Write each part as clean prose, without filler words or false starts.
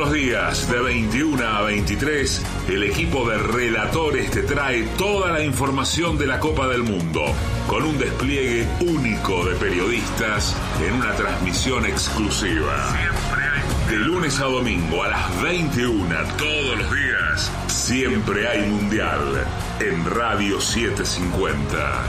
los días de 21 a 23, el equipo de relatores te trae toda la información de la Copa del Mundo, con un despliegue único de periodistas en una transmisión exclusiva. De lunes a domingo a las 21, todos los días, siempre hay Mundial en Radio 750.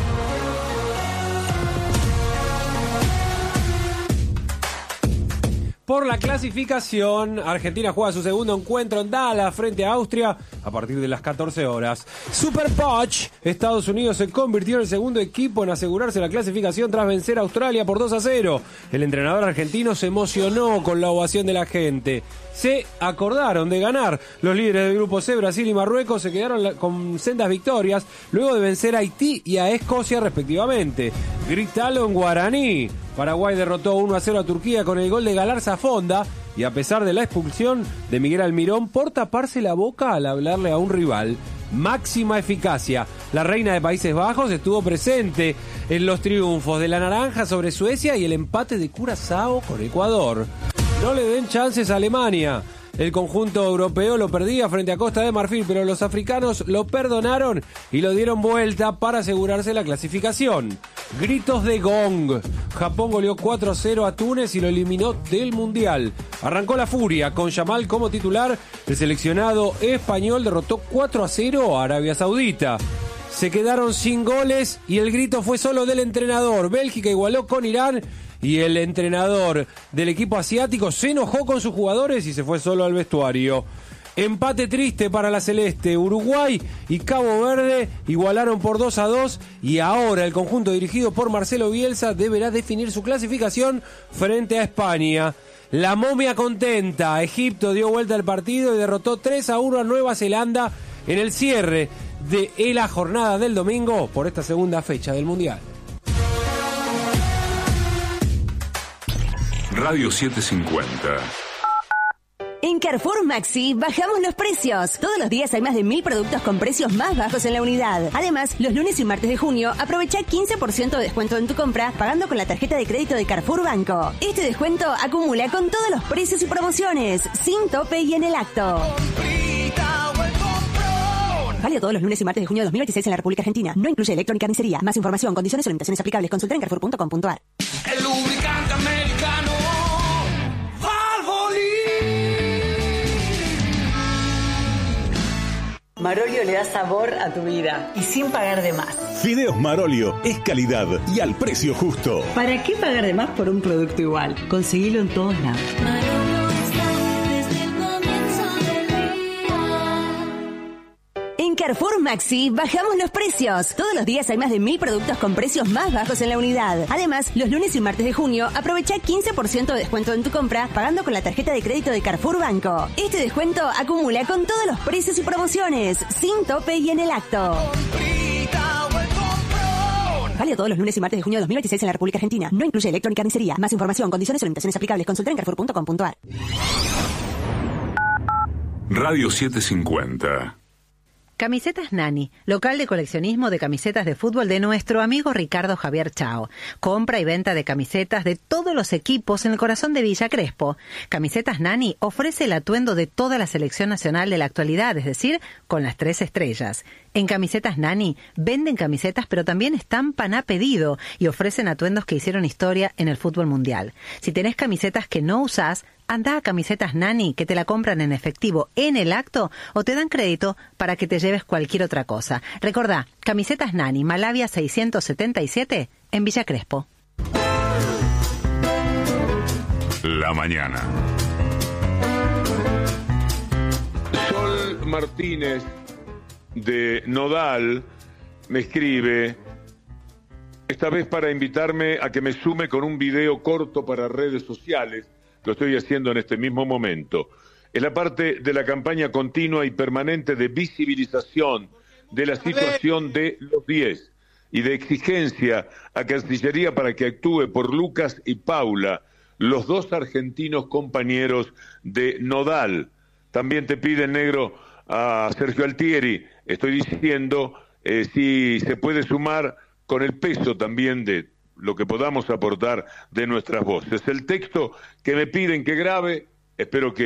Por la clasificación, Argentina juega su segundo encuentro en Dallas frente a Austria a partir de las 14 horas. Super Poch, Estados Unidos se convirtió en el segundo equipo en asegurarse la clasificación tras vencer a Australia por 2-0. El entrenador argentino se emocionó con la ovación de la gente. Se acordaron de ganar. Los líderes del grupo C, Brasil y Marruecos, se quedaron con sendas victorias luego de vencer a Haití y a Escocia respectivamente. Grítalo en guaraní. Paraguay derrotó 1-0 a Turquía con el gol de Galarza Fonda y a pesar de la expulsión de Miguel Almirón por taparse la boca al hablarle a un rival. Máxima eficacia. La reina de Países Bajos estuvo presente en los triunfos de la naranja sobre Suecia y el empate de Curazao con Ecuador. No le den chances a Alemania. El conjunto europeo lo perdía frente a Costa de Marfil, pero los africanos lo perdonaron y lo dieron vuelta para asegurarse la clasificación. Gritos de gong. Japón goleó 4-0 a Túnez y lo eliminó del Mundial. Arrancó la furia con Yamal como titular. El seleccionado español derrotó 4-0 a Arabia Saudita. Se quedaron sin goles y el grito fue solo del entrenador. Bélgica igualó con Irán y el entrenador del equipo asiático se enojó con sus jugadores y se fue solo al vestuario. Empate triste para la Celeste. Uruguay y Cabo Verde igualaron por 2-2 y ahora el conjunto dirigido por Marcelo Bielsa deberá definir su clasificación frente a España. La momia contenta. Egipto dio vuelta al partido y derrotó 3-1 a Nueva Zelanda en el cierre de la jornada del domingo por esta segunda fecha del Mundial. Radio 750. En Carrefour Maxi bajamos los precios. Todos los días hay más de 1000 productos con precios más bajos en la unidad. Además, los lunes y martes de junio aprovecha 15% de descuento en tu compra pagando con la tarjeta de crédito de Carrefour Banco. Este descuento acumula con todos los precios y promociones, sin tope y en el acto. Válido todos los lunes y martes de junio de 2026 en la República Argentina. No incluye electrónica-carnicería. Más información, condiciones o limitaciones aplicables. Consulta en carrefour.com.ar. El lubricante americano Marolio le da sabor a tu vida y sin pagar de más. Fideos Marolio es calidad y al precio justo. ¿Para qué pagar de más por un producto igual? Conseguilo en todos lados. En Carrefour Maxi bajamos los precios. Todos los días hay más de 1000 productos con precios más bajos en la unidad. Además, los lunes y martes de junio aprovecha 15% de descuento en tu compra pagando con la tarjeta de crédito de Carrefour Banco. Este descuento acumula con todos los precios y promociones, sin tope y en el acto. Válido todos los lunes y martes de junio de 2026 en la República Argentina. No incluye electrónica-carnicería. Más información, condiciones o limitaciones aplicables. Consulta en carrefour.com.ar. Radio 750. Camisetas Nani, local de coleccionismo de camisetas de fútbol de nuestro amigo Ricardo Javier Chao. Compra y venta de camisetas de todos los equipos en el corazón de Villa Crespo. Camisetas Nani ofrece el atuendo de toda la selección nacional de la actualidad, es decir, con las 3 estrellas. En Camisetas Nani venden camisetas pero también estampan a pedido y ofrecen atuendos que hicieron historia en el fútbol mundial. Si tenés camisetas que no usás, anda a Camisetas Nani, que te la compran en efectivo en el acto o te dan crédito para que te lleves cualquier otra cosa. Recordá, Camisetas Nani, Malavia 677, en Villa Crespo. La mañana. Sol Martínez de Nodal me escribe, esta vez para invitarme a que me sume con un video corto para redes sociales. Lo estoy haciendo en este mismo momento. Es la parte de la campaña continua y permanente de visibilización de la situación de los 10 y de exigencia a Cancillería para que actúe por Lucas y Paula, los 2 argentinos compañeros de Nodal. También te pide, negro, a Sergio Altieri, estoy diciendo si se puede sumar con el peso también de lo que podamos aportar de nuestras voces. El texto que me piden que grabe, espero que